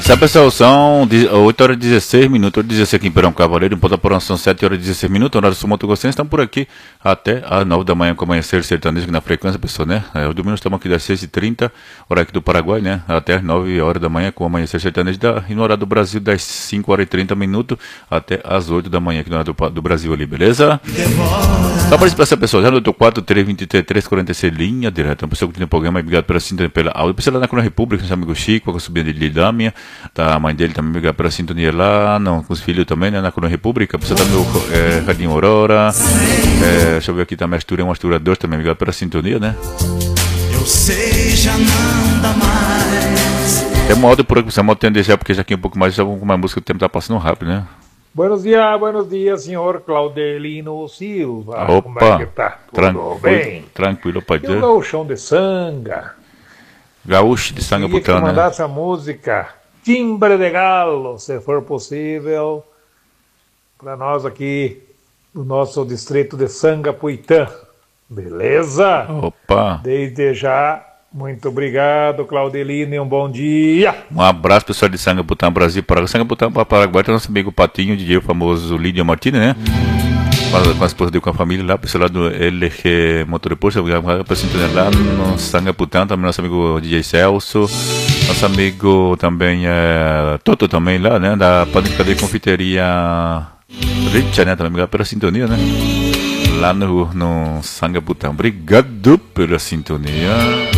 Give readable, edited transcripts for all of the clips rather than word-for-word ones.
Sabe, pessoal, são 8 horas e 16 minutos, 8 e 16 aqui em Perão Cavaleiro, em Ponta Porã são 7 horas e 16 minutos, horário do Moto Gossense, estamos por aqui até às 9 da manhã com amanhecer sertanejo aqui na frequência, pessoal, né? O domingo estamos aqui das 6h30, hora aqui do Paraguai, né? Até às 9 horas da manhã com amanhecer sertanejo, e no horário do Brasil das 5 horas e 30 minutos até às 8 da manhã aqui no horário do Brasil ali, beleza? Só para expressar, pessoal, já no 4-3-23-3-46 linha direta, então, pessoal que tem o programa, obrigado pela sintonia, pela áudio, pessoal lá na Cuna República, nosso amigo Chico, com a sobrinha de Lidâmia, tá, a mãe dele também, obrigado pela sintonia lá, não, com os filhos também, né, na Cuna República, pessoal também o Radinho Aurora, deixa eu ver aqui também, uma Astura 2 também, obrigado pela sintonia, né? Eu sei, já não dá mais. Tem um áudio por aqui, você pode deixar, porque já aqui um pouco mais, já vamos com uma música, o tempo tá passando rápido, né? Buenos dias, senhor Claudelino Silva. Opa, como é que tá? Tudo bem? Tranquilo, pai. E o gauchão de sanga? Gaúcho de sanga Queria que putana, mandar essa música, Timbre de Galo, se for possível, para nós aqui do nosso distrito de Sangapuitã. Beleza? Opa. Desde já, muito obrigado, Claudelino, e um bom dia. Um abraço, pessoal de Sangaputã, Brasil, para Sangaputã, para Paraguai, tem nosso amigo Patinho, DJ, o famoso Lídio Martins, né? Com a esposa dele, com a família lá, pessoal lá do LG Motor Posto, para sintonia lá no Sangaputã, também nosso amigo DJ Celso, nosso amigo também, Toto também lá, né? Da Panificadora e Confiteria Richard, né? Também obrigado pela sintonia, né? Lá no Sangaputã, obrigado pela sintonia.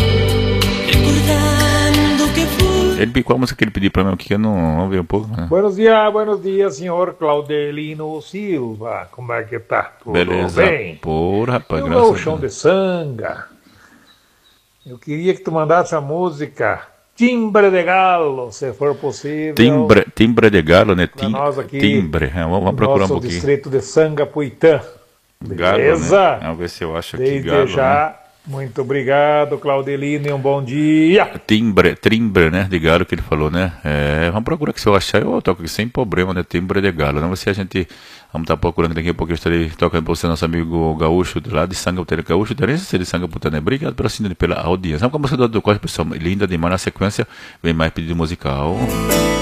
Ele picou a música que ele pediu pra mim aqui, que eu não vamos ver um pouco. Né? Buenos dias, senhor Claudelino Silva. Como é que tá? Tudo beleza, bem? Porra, rapaz, e o gauchão de sanga? Eu queria que tu mandasse a música Timbre de Galo, se for possível. Timbre de Galo, né? Nós aqui, timbre, vamos procurar um pouquinho. Nosso distrito de Sangapuitã. Beleza? Galo, né? Vamos ver se eu acho aqui desde Galo, já. Né? Muito obrigado, Claudelino, e um bom dia. Timbre, né, de galo que ele falou, né? Vamos procurar que se eu achar, eu toco aqui sem problema, né? Timbre de galo. Não vai ser a gente, vamos estar procurando daqui a pouco, eu estarei tocando para você, nosso amigo gaúcho, lá de Sangaputã, gaúcho, nem sei se é de Sangaputã, né? Obrigado pela audiência. Vamos com a música do Corte, pessoal, linda demais, na sequência, vem mais pedido musical.